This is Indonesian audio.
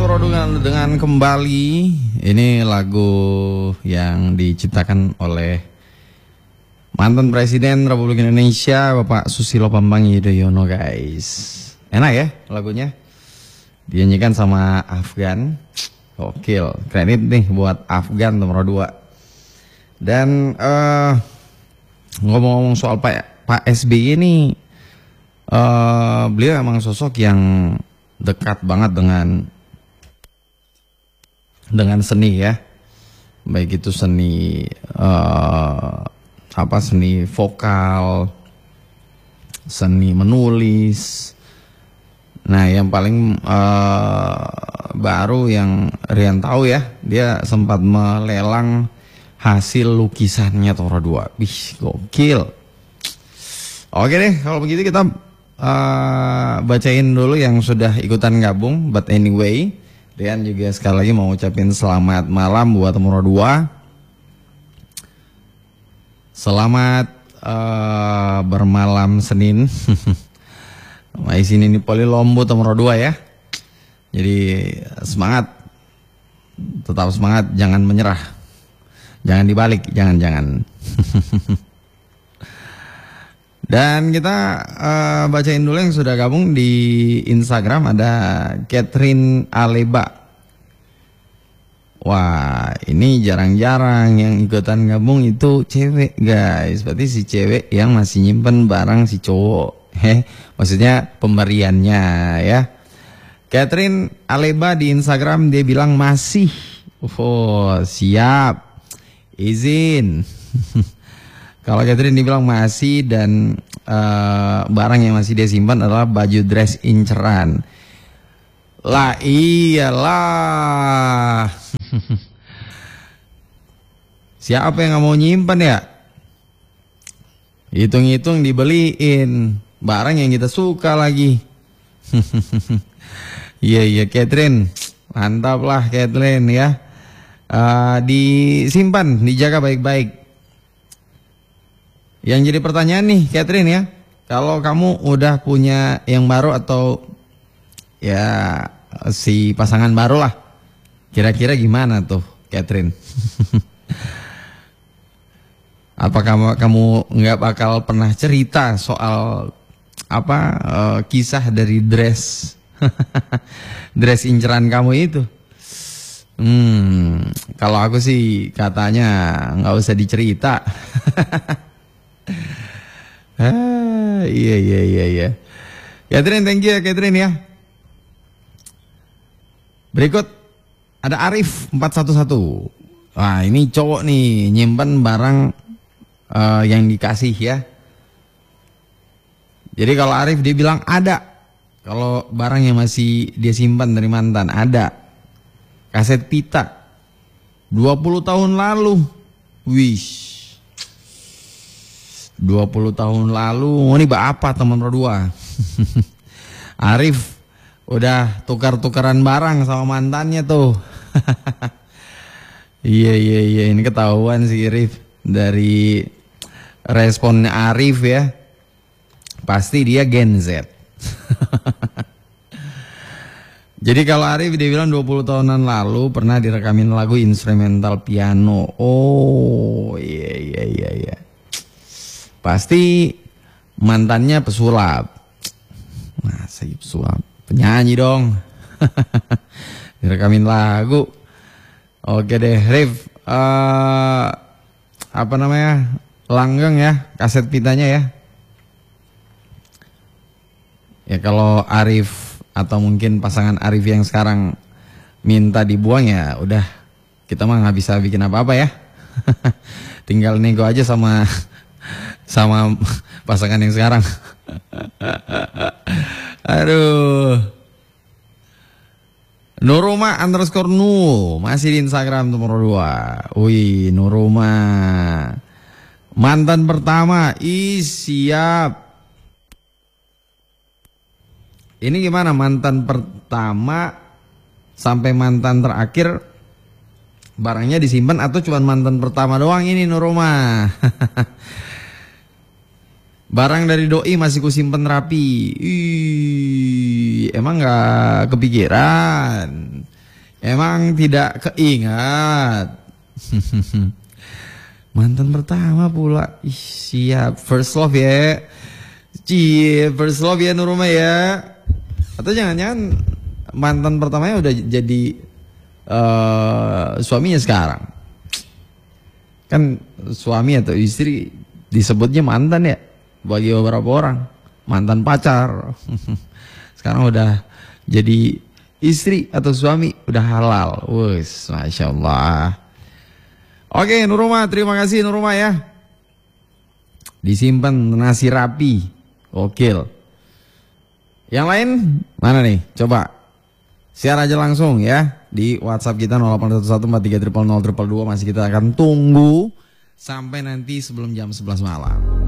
Toro dengan kembali. Ini lagu yang diciptakan oleh mantan Presiden Republik Indonesia Bapak Susilo Bambang Yudhoyono, guys. Enak ya lagunya, dinyanyikan sama Afgan. Gokil, kredit nih buat Afgan nomor 2. Dan ngomong-ngomong soal Pak SBY ini, beliau emang sosok yang dekat banget dengan seni ya, baik itu seni seni vokal, seni menulis. Nah, yang paling baru yang Rian tahu ya, dia sempat melelang hasil lukisannya Toro 2. Wih, gokil. Oke deh, kalau begitu kita bacain dulu yang sudah ikutan gabung. But anyway, Rian juga sekali lagi mau ucapin selamat malam buat Toro 2. Selamat bermalam Senin. Di sini nih Poli Lombo Toro 2 ya. Jadi semangat, tetap semangat, jangan menyerah, jangan dibalik, jangan. Dan kita bacain dulu yang sudah gabung di Instagram. Ada Catherine Aleba. Wah, ini jarang-jarang yang ikutan gabung itu cewek, guys. Berarti si cewek yang masih nyimpen barang si cowok. Maksudnya pemberiannya ya. Catherine Aleba di Instagram, dia bilang masih. Oh, siap. Izin. Kalau Catherine dibilang masih, dan barang yang masih dia simpan adalah baju dress inceran. Lah iyalah. Siapa yang gak mau nyimpan ya? Hitung-hitung dibeliin barang yang kita suka lagi. Iya Catherine, mantap lah Catherine ya. Disimpan, dijaga baik-baik. Yang jadi pertanyaan nih Catherine ya, kalau kamu udah punya yang baru atau ya si pasangan baru lah, kira-kira gimana tuh Catherine? Apakah kamu nggak bakal pernah cerita soal kisah dari dress dress inceran kamu itu? Kalau aku sih katanya nggak usah dicerita. Iya. Catherine, thank you ya Catherine ya. Berikut ada Arif 411. Wah, ini cowok nih, nyimpen barang yang dikasih ya. Jadi kalau Arif dia bilang ada. Kalau barang yang masih dia simpan dari mantan ada. Kaset pita 20 tahun lalu. Wish. 20 tahun lalu, ini apa teman berdua? Arif udah tukar-tukaran barang sama mantannya tuh. Iya, ini ketahuan sih Arif dari responnya Arif ya. Pasti dia Gen Z. Jadi kalau Arif dia bilang 20 tahunan lalu pernah direkamin lagu instrumental piano. Oh, iya. Pasti mantannya pesulap. Masa pesulap? Penyanyi dong. Direkamin lagu. Oke deh, Rif. Langgeng ya kaset pitanya ya. Ya kalau Arif atau mungkin pasangan Arif yang sekarang minta dibuang ya udah, kita mah nggak bisa bikin apa-apa ya. Tinggal nego aja sama pasangan yang sekarang. Aduh. Nuruma _nu masih di Instagram nomor 2. Wih, Nuruma mantan pertama. Siap. Ini gimana, mantan pertama sampai mantan terakhir barangnya disimpan atau cuma mantan pertama doang ini Nuruma? Barang dari doi masih kusimpen rapi. Emang gak kepikiran Emang tidak keingat. Mantan pertama pula. Ih, siap. First love ya. Cie, first love ya Nuruma ya. Atau jangan-jangan mantan pertamanya udah jadi suaminya sekarang. Kan suami atau istri disebutnya mantan ya. Bagi beberapa orang. Mantan pacar. Sekarang udah jadi istri atau suami, udah halal. Wus, Masya Allah. Oke Nuruma, terima kasih Nuruma ya. Disimpan nasi rapi. Gokil. Yang lain mana nih? Coba share aja langsung ya di WhatsApp kita 081143000022. Masih kita akan tunggu sampai nanti sebelum jam 11 malam.